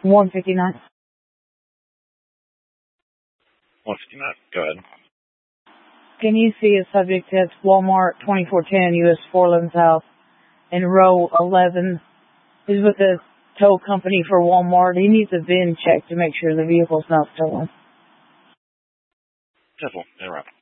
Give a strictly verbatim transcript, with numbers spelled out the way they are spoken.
one fifty-nine. one fifty-nine. Go ahead. Can you see a subject that's Walmart twenty-four ten U S four eleven South in row eleven is with the tow company for Walmart. He needs a V I N check to make sure the vehicle's not stolen. Simple. Interrupt.